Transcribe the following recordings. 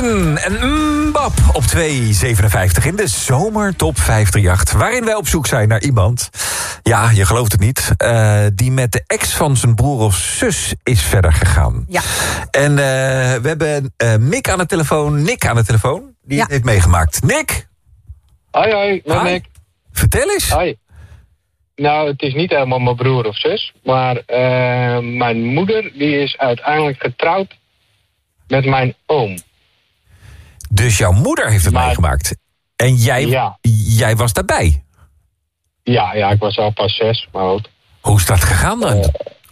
Queen en Mbap op 2,57 in de Zomertop 538. Waarin wij op zoek zijn naar iemand, ja, je gelooft het niet, die met de ex van zijn broer of zus is verder gegaan. Ja. En we hebben Nick aan de telefoon, die het heeft meegemaakt. Nick? Hoi, met Nick. Vertel eens. Hoi. Nou, het is niet helemaal mijn broer of zus, maar mijn moeder die is uiteindelijk getrouwd met mijn oom. Dus jouw moeder heeft het meegemaakt. En jij was daarbij? Ja, ik was al pas 6, maar goed. Hoe is dat gegaan dan?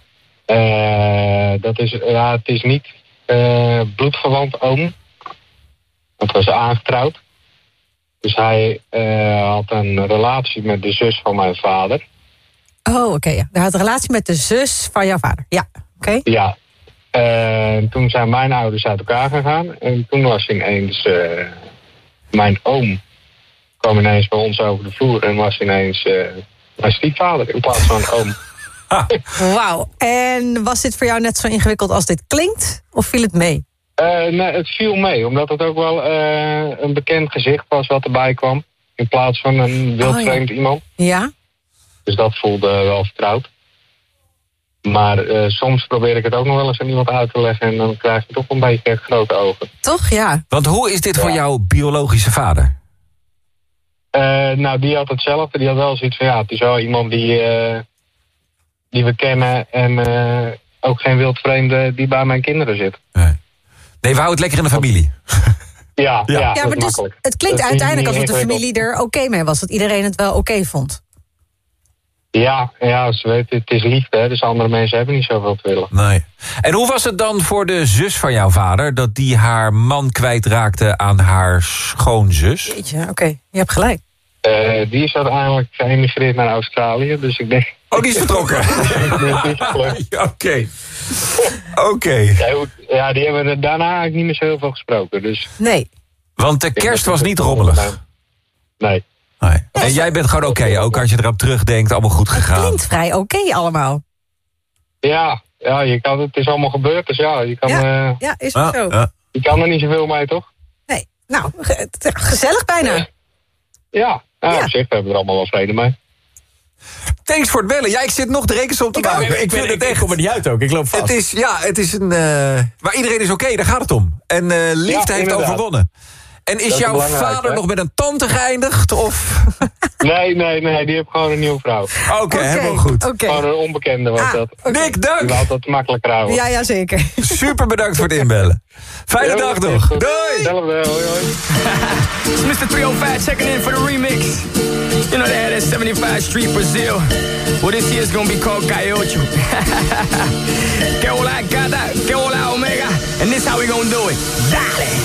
Het is niet bloedverwant oom. Het was aangetrouwd. Dus hij had een relatie met de zus van mijn vader. Oh, oké. Ja. Hij had een relatie met de zus van jouw vader. Ja, oké. Ja. Toen zijn mijn ouders uit elkaar gegaan. En toen was ineens mijn oom kwam ineens bij ons over de vloer en was ineens mijn stiefvader in plaats van oom. Wauw. En was dit voor jou net zo ingewikkeld als dit klinkt? Of viel het mee? Nee, het viel mee, omdat het ook wel een bekend gezicht was wat erbij kwam. In plaats van een wildvreemd iemand. Ja? Dus dat voelde wel vertrouwd. Maar soms probeer ik het ook nog wel eens aan iemand uit te leggen en dan krijg je toch een beetje grote ogen. Toch, ja. Want hoe is dit voor jouw biologische vader? Nou, die had hetzelfde. Die had wel zoiets van, het is wel iemand die we kennen en ook geen wildvreemde die bij mijn kinderen zit. Nee, we houden het lekker in de familie. Ja, maar dus, het klinkt uiteindelijk alsof de familie er oké mee was. Dat iedereen het wel oké vond. Ja, ze weten, het is liefde, hè, dus andere mensen hebben niet zoveel te willen. Nee. En hoe was het dan voor de zus van jouw vader, dat die haar man kwijtraakte aan haar schoonzus? Oké, je hebt gelijk. Die is uiteindelijk geëmigreerd naar Australië, dus ik denk... Oh, die is vertrokken? Oké. Ja, die hebben er daarna eigenlijk niet meer zo heel veel gesproken, dus... Nee. Want de kerst was niet rommelig? Nee. En jij bent gewoon oké, ook als je erop terugdenkt, allemaal goed gegaan. Het klinkt vrij oké allemaal. Ja, het is allemaal gebeurd, dus je kan... Ja, is het zo. Je kan er niet zoveel mee, toch? Nee, nou, gezellig bijna. Ja, op zich hebben we er allemaal wel vrede mee. Thanks voor het bellen. Ja, ik zit nog de rekensom te maken. Ik vind het echt... Ik kom er niet uit ook, ik loop vast. Het is een... Maar iedereen is oké, daar gaat het om. En liefde heeft overwonnen. En is jouw vader nog met een tante geëindigd, of... Nee, die heeft gewoon een nieuwe vrouw. Oké, helemaal goed. Gewoon een onbekende was dat. Nick, dank! Die wou altijd makkelijker houden. Ja, zeker. Super bedankt voor het inbellen. Fijne dag nog. Doei! Hetzelfde, hoi. It's Mr. 305 checking in for the remix. You know they had that 75th Street Brazil. Well, this year's gonna be called Caiocho. Que hola gata, que hola omega. And this how we gonna do it. Dale!